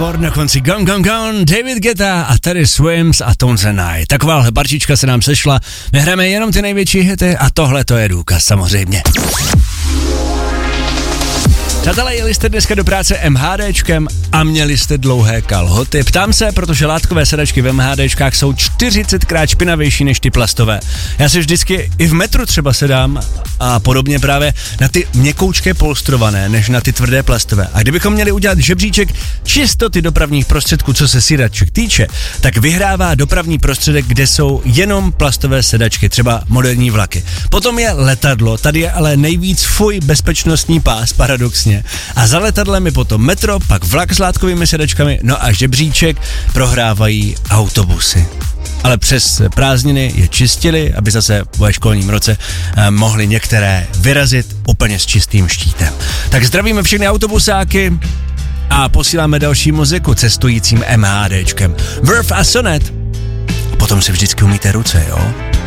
Ward na konci Gone Gone Gone, David Guetta a tady Swims a Tones and I. Takováhle partička se nám sešla, my hrajeme jenom ty největší hity a tohle to je důkaz samozřejmě. Přátelé, jeli jste dneska do práce MHDčkem a měli jste dlouhé kalhoty? Ptám se, protože látkové sedačky v MHDčkách jsou 40krát špinavější než ty plastové. Já se vždycky i v metru třeba sedám a podobně právě na ty měkoučké polstrované, než na ty tvrdé plastové. A kdybychom měli udělat žebříček čistoty dopravních prostředků, co se sedaček týče, tak vyhrává dopravní prostředek, kde jsou jenom plastové sedačky, třeba moderní vlaky. Potom je letadlo, tady je ale nejvíc bezpečnostní pás, paradoxně. A za letadlem je potom metro, pak vlak s látkovými sedačkami, no a žebříček prohrávají autobusy. Ale přes prázdniny je čistili, aby zase ve školním roce mohli některé vyrazit úplně s čistým štítem. Tak zdravíme všechny autobusáky a posíláme další muziku cestujícím MHDčkem. Verve a Sonet. Potom si vždycky umýjte ruce, jo?